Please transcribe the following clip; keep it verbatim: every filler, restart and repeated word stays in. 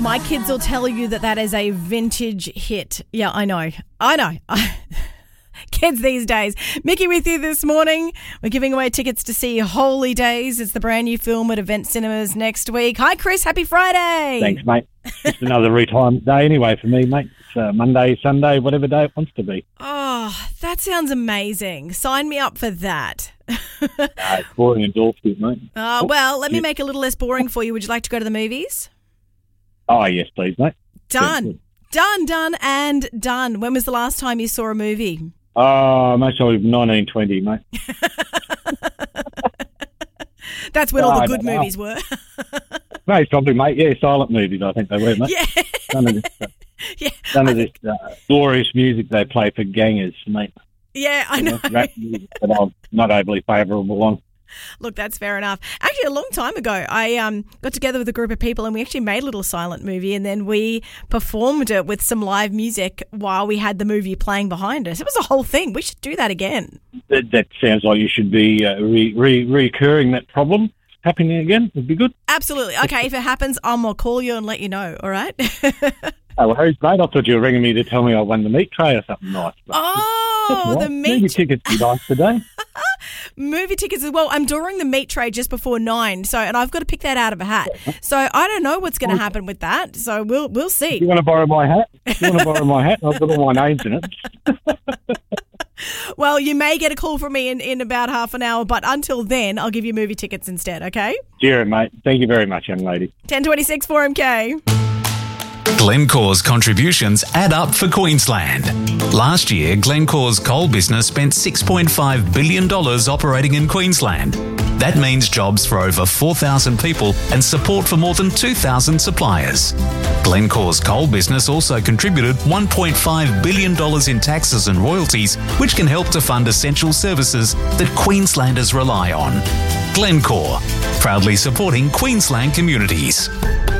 My kids will tell you that that is a vintage hit. Yeah, I know. I know. Kids these days. Mickey with you this morning. We're giving away tickets to see Holy Days. It's the brand new film at Event Cinemas next week. Hi, Chris. Happy Friday. Thanks, mate. Just another retirement day anyway for me, mate. It's uh, Monday, Sunday, whatever day it wants to be. Oh, that sounds amazing. Sign me up for that. No, it's boring and dull, mate. Uh, well, let me make it a little less boring for you. Would you like to go to the movies? Oh, yes, please, mate. Done. Good. Done, done, and done. When was the last time you saw a movie? Oh, most probably nineteen twenty, mate. That's when Oh, all the I good don't know. movies were. Most probably, mate. Yeah, silent movies, I think they were, mate. Yeah. None of this, uh, Yeah, none I of this uh, glorious music they play for gangers, mate. Yeah, I You know. Rap music that I'm not overly favourable on. Look, that's fair enough. Actually, a long time ago, I um, got together with a group of people and we actually made a little silent movie, and then we performed it with some live music while we had the movie playing behind us. It was a whole thing. We should do that again. That, that sounds like you should be uh, re, re, recurring that problem. Happening again would be good. Absolutely. Okay, if it happens, I'm going to call you and let you know, all right? Oh, well, who's great? I thought you were ringing me to tell me I won the meat tray or something nice. But Oh, right. the Maybe meat tickets be nice today. movie tickets as well. I'm drawing the meat tray just before nine, so and I've got to pick that out of a hat. So I don't know what's going to happen with that. So we'll we'll see. You want to borrow my hat? You want to borrow my hat? I've got all my names in it. Well, you may get a call from me in, in about half an hour, but until then, I'll give you movie tickets instead, okay? Cheers, mate. Thank you very much, young lady. ten twenty-six four M K. Glencore's contributions add up for Queensland. Last year, Glencore's coal business spent six point five billion dollars operating in Queensland. That means jobs for over four thousand people and support for more than two thousand suppliers. Glencore's coal business also contributed one point five billion dollars in taxes and royalties, which can help to fund essential services that Queenslanders rely on. Glencore, proudly supporting Queensland communities.